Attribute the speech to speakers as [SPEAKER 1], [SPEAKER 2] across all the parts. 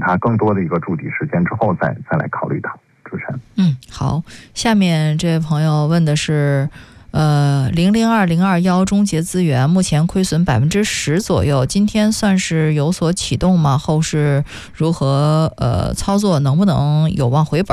[SPEAKER 1] 它更多的一个筑底时间之后再来考虑它。主持人。
[SPEAKER 2] 好，下面这位朋友问的是002021中捷资源目前亏损10%左右，今天算是有所启动吗？后市如何操作，能不能有望回本？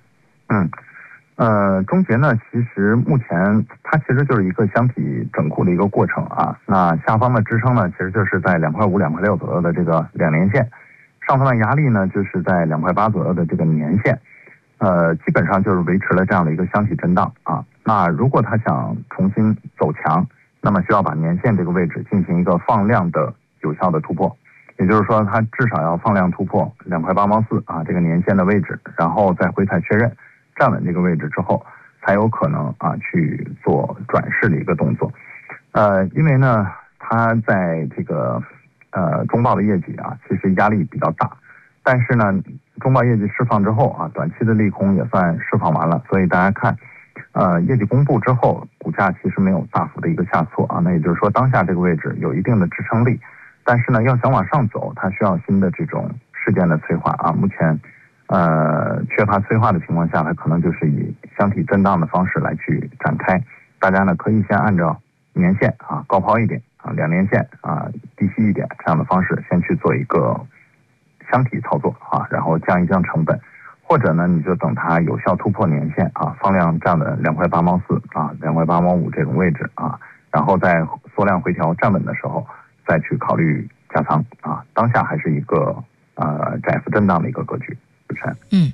[SPEAKER 1] 中捷呢，其实目前它其实就是一个箱体整固的一个过程啊。那下方的支撑呢，其实就是在2.5块、2.6块左右的这个2年线，上方的压力呢，就是在2.8块左右的这个年线。基本上就是维持了这样的一个箱体震荡啊。那如果它想重新走强，那么需要把年线这个位置进行一个放量的有效的突破，也就是说它至少要放量突破2块8毛4啊这个年线的位置，然后再回踩确认站稳这个位置之后，才有可能去做转势的一个动作。因为呢它在这个中报的业绩其实压力比较大，但是呢中报业绩释放之后短期的利空也算释放完了，所以大家看业绩公布之后股价其实没有大幅的一个下挫那也就是说当下这个位置有一定的支撑力，但是呢要想往上走，它需要新的这种事件的催化目前缺乏催化的情况下，它可能就是以箱体震荡的方式来去展开。大家呢可以先按照年线高抛一点2年线低吸一点这样的方式先去做一个箱体操作然后降一降成本，或者呢你就等它有效突破年线放量站稳2块8毛42块8毛5这种位置然后在缩量回调站稳的时候再去考虑加仓当下还是一个窄幅震荡的一个格局。主持人。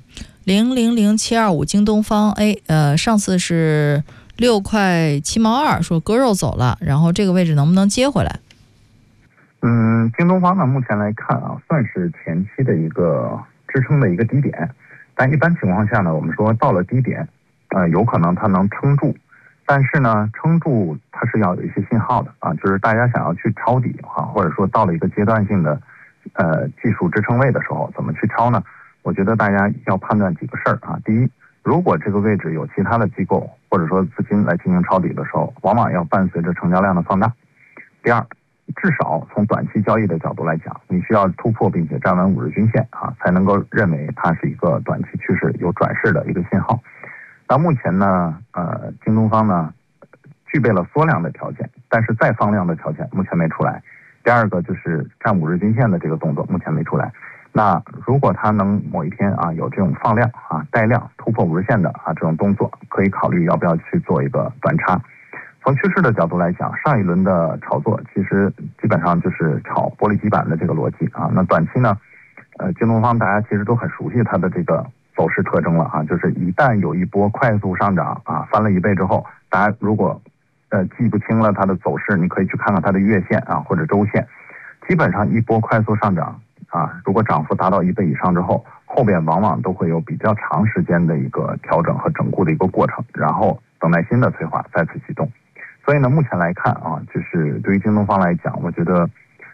[SPEAKER 2] 000725京东方 A 上次是6块7毛2，说割肉走了，然后这个位置能不能接回来？
[SPEAKER 1] 京东方呢，目前来看算是前期的一个支撑的一个低点，但一般情况下呢，我们说到了低点，有可能它能撑住，但是呢，撑住它是要有一些信号的就是大家想要去抄底或者说到了一个阶段性的技术支撑位的时候，怎么去抄呢？我觉得大家要判断几个事儿第一，如果这个位置有其他的机构或者说资金来进行抄底的时候，往往要伴随着成交量的放大。第二，至少从短期交易的角度来讲，你需要突破并且站稳5日均线才能够认为它是一个短期趋势有转势的一个信号。到目前呢京东方呢具备了缩量的条件，但是再放量的条件目前没出来。第二个就是站5日均线的这个动作目前没出来。那如果它能某一天有这种放量带量突破5日线的这种动作，可以考虑要不要去做一个短差。从趋势的角度来讲，上一轮的炒作其实基本上就是炒玻璃基板的这个逻辑那短期呢京东方大家其实都很熟悉它的这个走势特征了就是一旦有一波快速上涨翻了1倍之后，大家如果记不清了它的走势，你可以去看看它的月线或者周线，基本上一波快速上涨如果涨幅达到1倍以上之后，后边往往都会有比较长时间的一个调整和整固的一个过程，然后等待新的催化再次启动。所以呢目前来看就是对于京东方来讲，我觉得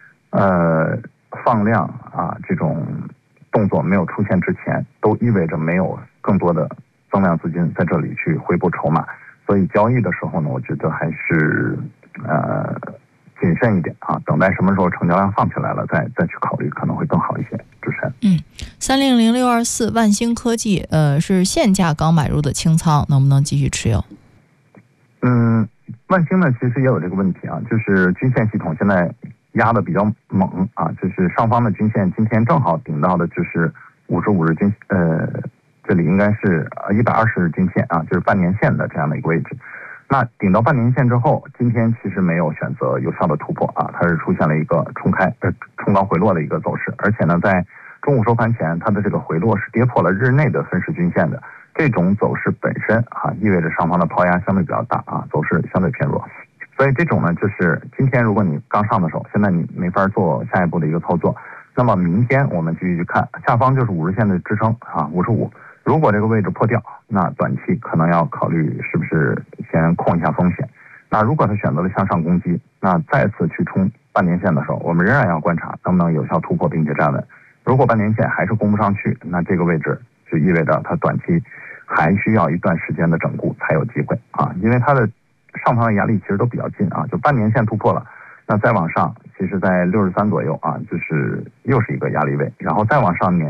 [SPEAKER 1] 放量这种动作没有出现之前，都意味着没有更多的增量资金在这里去回补筹码，所以交易的时候呢，我觉得还是谨慎一点等待什么时候成交量放起来了再去考虑，可能会更好一些。主持人。
[SPEAKER 2] 300624万兴科技是现价刚买入的清仓，能不能继续持有？
[SPEAKER 1] 万兴呢其实也有这个问题就是均线系统现在压的比较猛就是上方的均线今天正好顶到的就是55日均这里应该是120日均线就是半年线的这样的一个位置。那顶到半年线之后，今天其实没有选择有效的突破它是出现了一个冲高回落的一个走势，而且呢在中午收盘前，它的这个回落是跌破了日内的分时均线的。这种走势本身意味着上方的抛压相对比较大走势相对偏弱。所以这种呢，就是今天如果你刚上的时候，现在你没法做下一步的一个操作。那么明天我们继续去看，下方就是5日线的支撑55，如果这个位置破掉，那短期可能要考虑是不是先控一下风险。那如果他选择了向上攻击，那再次去冲半年线的时候，我们仍然要观察能不能有效突破并且站稳。如果半年线还是攻不上去，那这个位置就意味着它短期还需要一段时间的整固才有机会因为它的上方的压力其实都比较近就半年线突破了，那再往上其实在63左右就是又是一个压力位，然后再往上